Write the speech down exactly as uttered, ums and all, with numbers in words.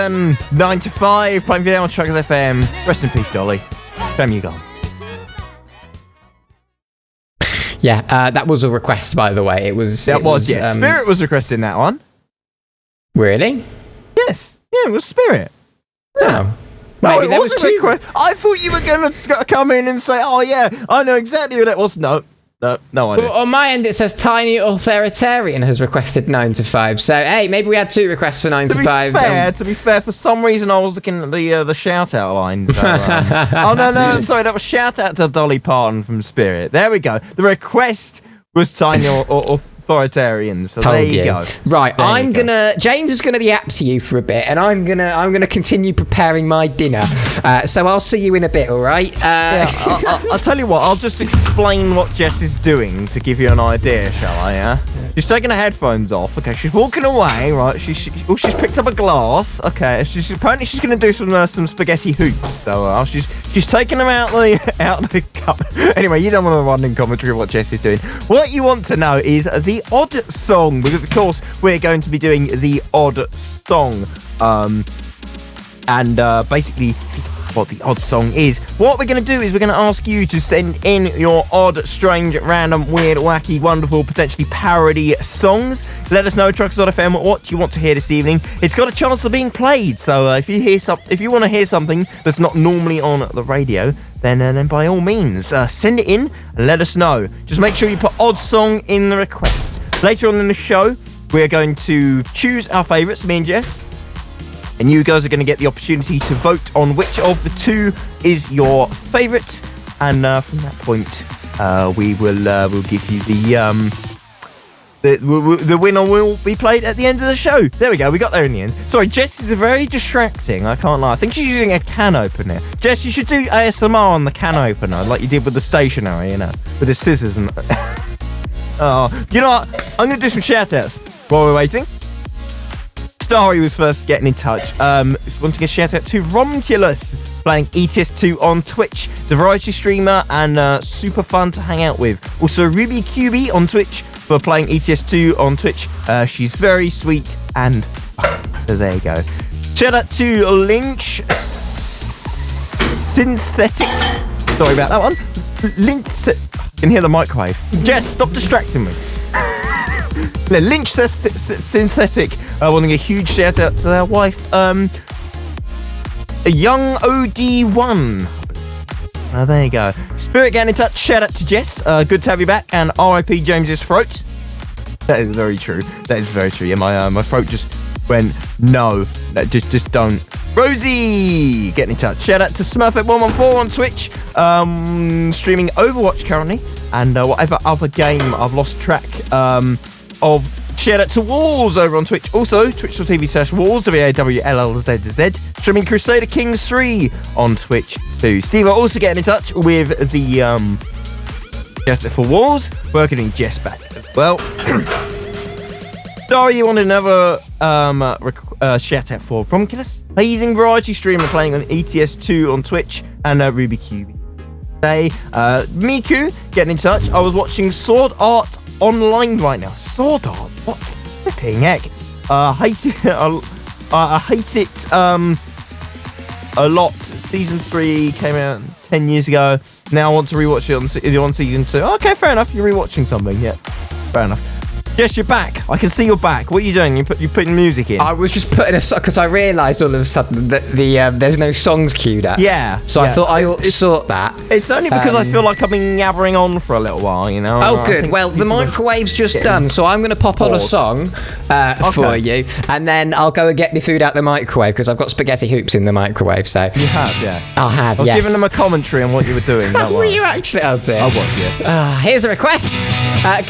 nine to five, playing video on Trackers F M. Rest in peace, Dolly. Fam, you gone. Yeah, uh, that was a request, by the way. It was. That it was, yes. Um, Spirit was requesting that one. Really? Yes. Yeah, it was Spirit. Yeah. Oh. No, Maybe it there wasn't was two. request. I thought you were going to come in and say, oh, yeah, I know exactly who that was. No. No, no idea. Well, on my end, it says Tiny Authoritarian has requested nine to five. So, hey, maybe we had two requests for nine to, to be five. Fair, Um, to be fair, for some reason I was looking at the uh, the shout out line. So, um, oh no, no, sorry, that was shout out to Dolly Parton from Spirit. There we go. The request was Tiny or, or Authoritarian. So Told there you, you. go. Right, There I'm you go. gonna. James is gonna yap to you for a bit, and I'm gonna. I'm gonna continue preparing my dinner. Uh, so I'll see you in a bit. All right. Uh, Yeah, I, I, I'll tell you what. I'll just explain what Jess is doing to give you an idea, shall I? Yeah. She's taking her headphones off. Okay. She's walking away. Right. She, she oh, she's picked up a glass. Okay. She's apparently she's gonna do some uh, some spaghetti hoops. So uh, she's she's taking them out the out the cup. Anyway, you don't want to run in commentary of what Jess is doing. What you want to know is the odd song, because of course we're going to be doing the odd song, um, and uh, basically. What the odd song is. What we're going to do is we're going to ask you to send in your odd, strange, random, weird, wacky, wonderful, potentially parody songs. Let us know, Truckers dot F M, what you want to hear this evening. It's got a chance of being played, so uh, if you hear some, if you want to hear something that's not normally on the radio, then uh, then by all means, uh, send it in and let us know. Just make sure you put odd song in the request. Later on in the show, we're going to choose our favourites, me and Jess. And you guys are going to get the opportunity to vote on which of the two is your favourite. And uh, from that point, uh, we will uh, we'll give you the um the w- w- the winner will be played at the end of the show. There we go. We got there in the end. Sorry, Jess is very distracting. I can't lie. I think she's using a can opener. Jess, you should do A S M R on the can opener like you did with the stationery, you know, with the scissors and. Oh, you know what? I'm going to do some shout outs while we're waiting. Starry was first getting in touch, um, wanting a shout out to Romulus, playing E T S two on Twitch, the variety streamer and uh, super fun to hang out with. Also Ruby Q B on Twitch for playing E T S two on Twitch. Uh, she's very sweet and fun. So there you go. Shout out to Lynch Synthetic. Sorry about that one. Lynch. I can hear the microwave. Jess, stop distracting me. Lynch Synthetic, uh, wanting a huge shout out to their wife, um, Young O D one. Uh, there you go. Spirit getting in touch. Shout out to Jess. Uh, good to have you back. And R I P James's throat. That is very true. That is very true. Yeah, my uh, my throat just went no. no just just don't. Rosie getting in touch. Shout out to Smurfit one one four on Twitch. Um, streaming Overwatch currently, and uh, whatever other game I've lost track um, of. Shout out to Walls over on Twitch. Also, twitch.tv slash Walls, W A W L L Z Z. Streaming Crusader Kings three on Twitch too. Steve are also getting in touch with the um, shout out for Walls. Working in Jess back as well. Sorry, you want another um, uh, rec- uh, shout out for Romulus, amazing variety streamer playing on E T S two on Twitch, and uh, Ruby Q B. Today, uh, Miku getting in touch. I was watching Sword Art Online right now. Sword Art? What flipping heck? I uh, hate it. uh, I hate it um, a lot. Season three came out ten years ago. Now I want to rewatch it on, se- on season two. Okay, fair enough. You're rewatching something. Yeah, fair enough. Yes, you're back. I can see you're back. What are you doing? You put you putting music in? I was just putting a song because I realised all of a sudden that the um, there's no songs queued up. Yeah. So yeah. I thought I ought to it's, sort that. It's only because um, I feel like I've been yabbering on for a little while, you know. Oh, I good. Well, the microwave's just done, so I'm going to pop on a song uh, Okay. for you, and then I'll go and get my food out the microwave because I've got spaghetti hoops in the microwave. So You have, yes. I'll have. I was yes. giving them a commentary on what you were doing. Don't Were worry. you actually? Oh dear. I was, yes. Uh, here's a request. Uh,